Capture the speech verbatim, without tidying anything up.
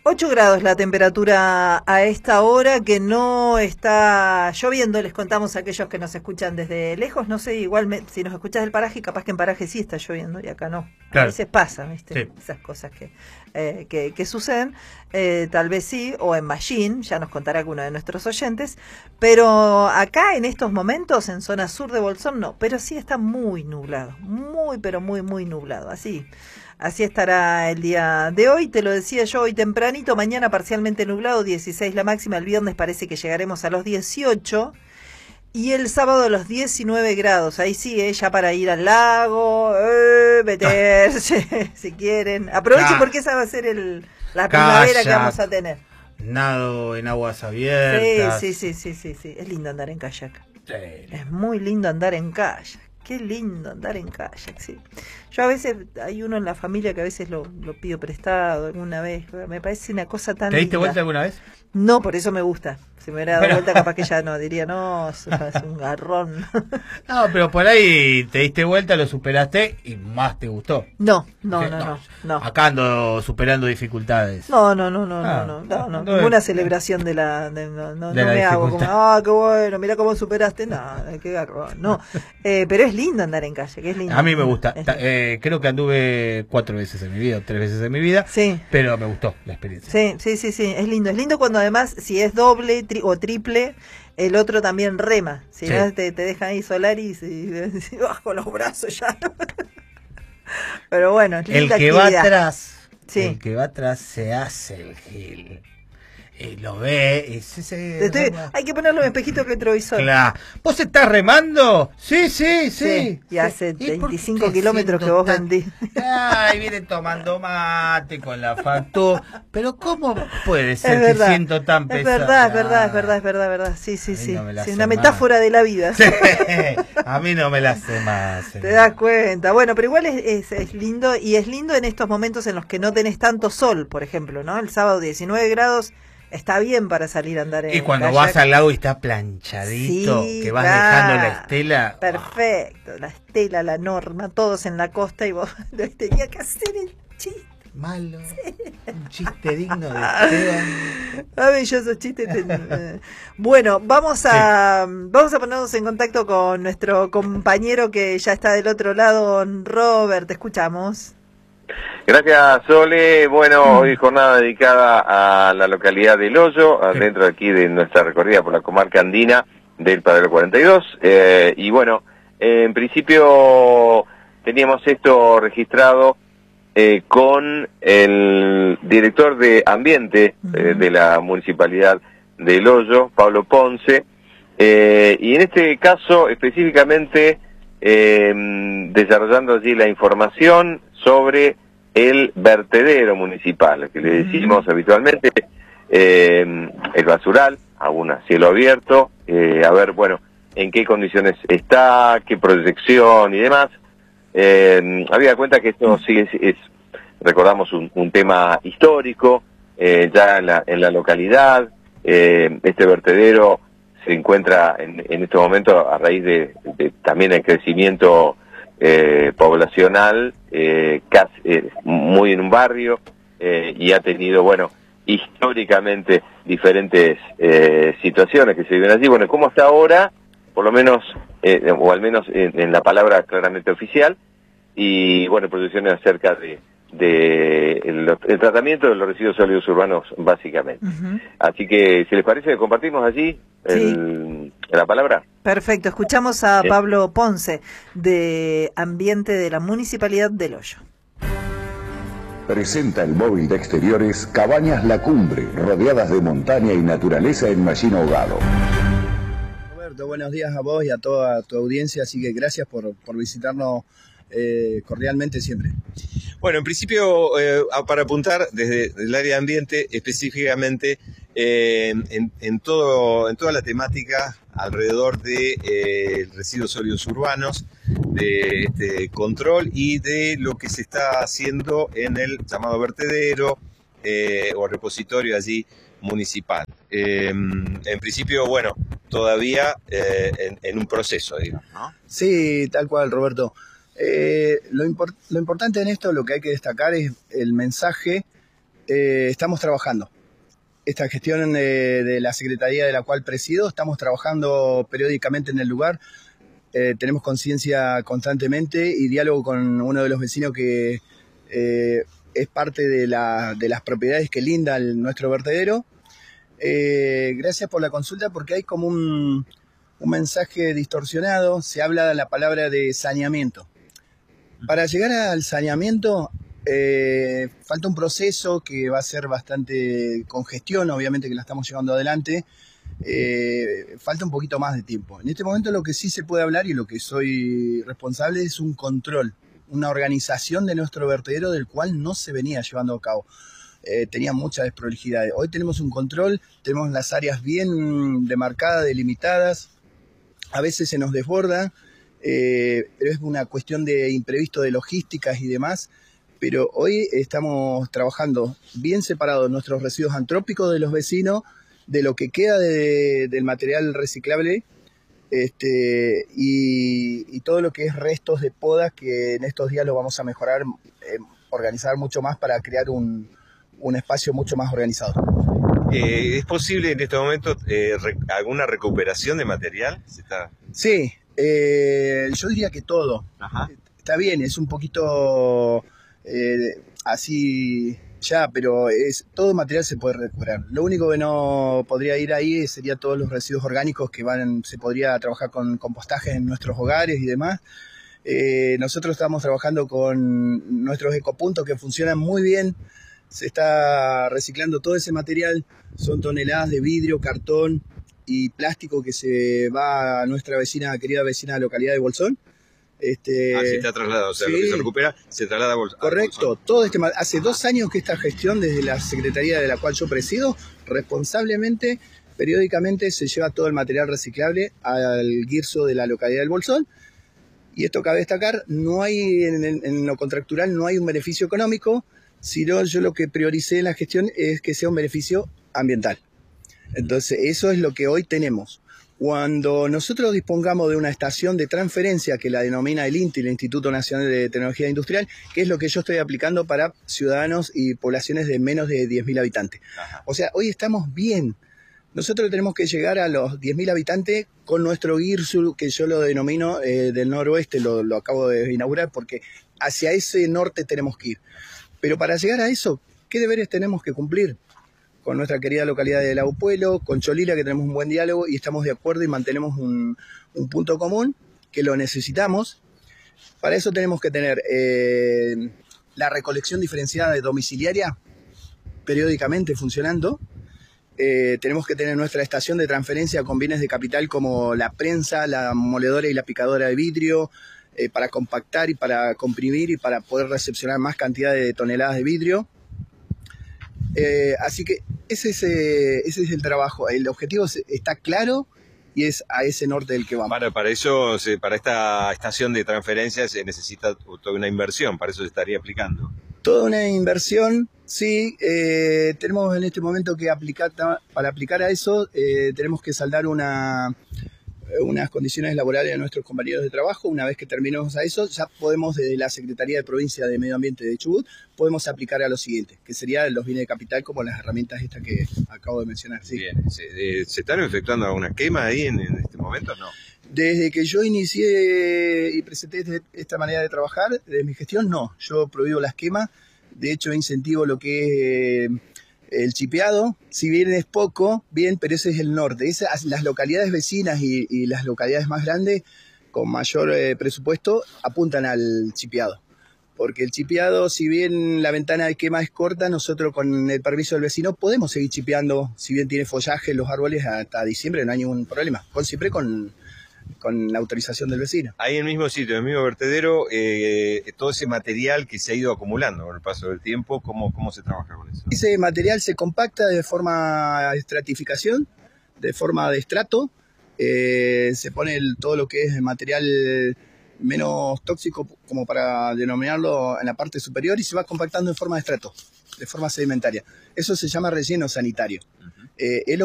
ocho grados la temperatura a esta hora, que no está lloviendo. Les contamos a aquellos que nos escuchan desde lejos, no sé, igual me, si nos escuchas del paraje, capaz que en paraje sí está lloviendo y acá no. Claro. A veces pasa, ¿viste? Sí. Esas cosas que, eh, que, que suceden, eh, tal vez sí, o en Mallín, ya nos contará alguno de nuestros oyentes, pero acá en estos momentos, en zona sur de Bolsón, no, pero sí está muy nublado, muy, pero muy, muy nublado, así. Así estará el día de hoy, te lo decía yo hoy tempranito, mañana parcialmente nublado, dieciséis la máxima, el viernes parece que llegaremos a los dieciocho y el sábado a los diecinueve grados, ahí sí, eh, ya para ir al lago, eh, meterse, si quieren, aprovechen porque esa va a ser el, la primavera que vamos a tener. Nado en aguas abiertas. Sí, sí, sí, sí, sí, sí, es lindo andar en kayak, sí. Es muy lindo andar en kayak. Qué lindo andar en kayak, sí. Yo a veces, hay uno en la familia que a veces lo, lo pido prestado alguna vez. Me parece una cosa tan ¿Te diste linda. vuelta alguna vez? No, por eso me gusta. Si me hubiera dado pero... vuelta, capaz que ya no, diría, no, es un garrón. No, pero por ahí te diste vuelta, lo superaste y más te gustó. No, no, no, no, no. Acá ando superando dificultades. No, no, no, no, ah, no, no, no, no, no. Ninguna celebración de la, de, no, no, de no la me hago como, ah, qué bueno, mira cómo superaste, nada, no, qué garrón, no. Eh, pero es lindo andar en calle, que es lindo. A mí me gusta, eh, creo que anduve cuatro veces en mi vida, tres veces en mi vida, sí. Pero me gustó la experiencia. Sí, sí, sí, sí, es lindo, es lindo cuando además, si es doble tri o triple, el otro también rema, si sí. No te, te dejan ahí Solaris y, y bajo los brazos ya. Pero bueno, es el que actividad. va atrás, sí. El que va atrás se hace el gil. Y lo ve y se, se estoy, hay que ponerlo en espejito retrovisor. Claro. ¿Vos estás remando? Sí, sí, sí. sí. Y hace veinticinco kilómetros que vos tan... vendís. Ay, viene tomando mate con la factura. Pero ¿cómo puede ser que verdad, siento tan pesado? Es verdad, es verdad, es verdad, es verdad, es verdad. Sí, sí, sí. No sí una metáfora más. De la vida. Sí. A mí no me la hace más. Te das cuenta. Bueno, pero igual es, es, es lindo y es lindo en estos momentos en los que no tenés tanto sol, por ejemplo, ¿no? El sábado diecinueve grados. Está bien para salir a andar en Y cuando kayak. Vas al lago y está planchadito, sí, que vas claro, dejando la estela. Perfecto, la estela, la norma, todos en la costa y vos tenías que hacer el chiste. Malo, sí. Un chiste digno de Esteban. Maravilloso chiste. Bueno, vamos a, sí. vamos a ponernos en contacto con nuestro compañero que ya está del otro lado, Robert, te escuchamos. Gracias, Sole. Bueno, hoy jornada dedicada a la localidad de El Hoyo, dentro de aquí de nuestra recorrida por la comarca andina del Paradero cuarenta y dos. Eh, y bueno, eh, en principio teníamos esto registrado eh, con el director de Ambiente eh, de la Municipalidad de El Hoyo, Pablo Ponce, eh, y en este caso específicamente eh, desarrollando allí la información sobre el vertedero municipal, que le decimos habitualmente, eh, el basural, aún a cielo abierto, eh, a ver, bueno, en qué condiciones está, qué proyección y demás. Eh, había cuenta que esto sí es, es recordamos, un, un tema histórico, eh, ya en la, en la localidad. Eh, este vertedero se encuentra en, en este momento a raíz de, de también el crecimiento eh, poblacional, eh, casi, eh, muy en un barrio, eh, y ha tenido, bueno, históricamente diferentes eh, situaciones que se viven allí. Bueno, ¿cómo está ahora? Por lo menos, eh, o al menos en, en la palabra claramente oficial, y bueno, proyecciones acerca de, de el, el tratamiento de los residuos sólidos urbanos, básicamente. Uh-huh. Así que, si les parece, compartimos allí el, sí. la palabra. Perfecto, escuchamos a sí. Pablo Ponce, de Ambiente de la Municipalidad de El Hoyo. Presenta el móvil de exteriores Cabañas La Cumbre, rodeadas de montaña y naturaleza en Mallín Ahogado. Roberto, buenos días a vos y a toda tu audiencia, así que gracias por, por visitarnos eh, cordialmente siempre. Bueno, en principio, eh, para apuntar desde el área de ambiente, específicamente eh, en, en, todo, en toda la temática alrededor de eh, residuos sólidos urbanos, de este control y de lo que se está haciendo en el llamado vertedero eh, o repositorio allí municipal. Eh, en principio, bueno, todavía eh, en, en un proceso, digamos, ¿no? Sí, tal cual, Roberto. Eh, lo, import lo importante en esto, lo que hay que destacar es el mensaje eh, estamos trabajando. Esta gestión de, de la Secretaría de la cual presido, estamos trabajando periódicamente en el lugar. Eh, tenemos conciencia constantemente y diálogo con uno de los vecinos que eh, es parte de, la, de las propiedades que linda el, nuestro vertedero. Eh, gracias por la consulta, porque hay como un, un mensaje distorsionado. Se habla de la palabra de saneamiento. Para llegar al saneamiento eh, falta un proceso que va a ser bastante congestión, obviamente que la estamos llevando adelante. Eh, falta un poquito más de tiempo. En este momento lo que sí se puede hablar y lo que soy responsable es un control, una organización de nuestro vertedero del cual no se venía llevando a cabo. Eh, tenía muchas desprolijidades. Hoy tenemos un control, tenemos las áreas bien demarcadas, delimitadas, a veces se nos desborda, eh, pero es una cuestión de imprevisto de logísticas y demás, pero hoy estamos trabajando bien separados nuestros residuos antrópicos de los vecinos, de lo que queda de, del material reciclable, este, y, y todo lo que es restos de podas, que en estos días lo vamos a mejorar, eh, organizar mucho más para crear un un espacio mucho más organizado. Eh, ¿Es posible en este momento eh, re, alguna recuperación de material? ¿Se está... Sí, eh, yo diría que todo. Ajá. Está bien, es un poquito eh, así ya, pero es, todo material se puede recuperar. Lo único que no podría ir ahí sería todos los residuos orgánicos que van, se podría trabajar con compostajes en nuestros hogares y demás. Eh, nosotros estamos trabajando con nuestros ecopuntos que funcionan muy bien. Se está reciclando todo ese material, son toneladas de vidrio, cartón y plástico que se va a nuestra vecina, querida vecina localidad de Bolsón. Este, ah, se está trasladado, o sea, sí, lo que se recupera se traslada a Bolsón. Correcto, todo este, hace dos años que esta gestión desde la Secretaría de la cual yo presido, responsablemente, periódicamente se lleva todo el material reciclable al guirso de la localidad del Bolsón. Y esto cabe destacar, no hay en, en, en lo contractual no hay un beneficio económico, sino yo lo que prioricé en la gestión es que sea un beneficio ambiental. Entonces, eso es lo que hoy tenemos. Cuando nosotros dispongamos de una estación de transferencia que la denomina el INTI, el Instituto Nacional de Tecnología Industrial, que es lo que yo estoy aplicando para ciudadanos y poblaciones de menos de diez mil habitantes. Ajá. O sea, hoy estamos bien. Nosotros tenemos que llegar a los diez mil habitantes con nuestro GIRSU, que yo lo denomino eh, del noroeste, lo, lo acabo de inaugurar, porque hacia ese norte tenemos que ir. Pero para llegar a eso, ¿qué deberes tenemos que cumplir? Con nuestra querida localidad de Laupuelo, con Cholila, que tenemos un buen diálogo y estamos de acuerdo y mantenemos un, un punto común, que lo necesitamos. Para eso tenemos que tener eh, la recolección diferenciada de domiciliaria periódicamente funcionando. Eh, tenemos que tener nuestra estación de transferencia con bienes de capital como la prensa, la moledora y la picadora de vidrio, Eh, para compactar y para comprimir y para poder recepcionar más cantidad de toneladas de vidrio. Eh, así que ese es, eh, ese es el trabajo. El objetivo está claro y es a ese norte del que vamos. Para, para eso, para esta estación de transferencia se necesita toda una inversión, para eso se estaría aplicando. Toda una inversión, sí. Eh, tenemos en este momento que aplicar, para aplicar a eso, eh, tenemos que saldar una... unas condiciones laborales de nuestros compañeros de trabajo. Una vez que terminemos a eso, ya podemos, desde la Secretaría de Provincia de Medio Ambiente de Chubut, podemos aplicar a lo siguiente, que serían los bienes de capital como las herramientas estas que acabo de mencionar. ¿Sí? Bien, ¿se, eh, ¿se están efectuando alguna quema ahí en, en este momento? No. Desde que yo inicié y presenté este, esta manera de trabajar, de mi gestión, no. Yo prohíbo las quemas, de hecho incentivo lo que es... Eh, el chipeado, si bien es poco, bien, pero ese es el norte. Esas, las localidades vecinas y, y las localidades más grandes, con mayor eh, presupuesto, apuntan al chipeado. Porque el chipeado, si bien la ventana de quema es corta, nosotros con el permiso del vecino podemos seguir chipeando, si bien tiene follaje los árboles, hasta diciembre no hay ningún problema. Con, siempre con, con la autorización del vecino. Ahí en el mismo sitio, en el mismo vertedero, eh, todo ese material que se ha ido acumulando con el paso del tiempo, ¿cómo, cómo se trabaja con eso? Ese material se compacta de forma de estratificación, de forma de estrato, eh, se pone el, todo lo que es material menos tóxico, como para denominarlo, en la parte superior, y se va compactando en forma de estrato, de forma sedimentaria. Eso se llama relleno sanitario. Uh-huh. eh, es lo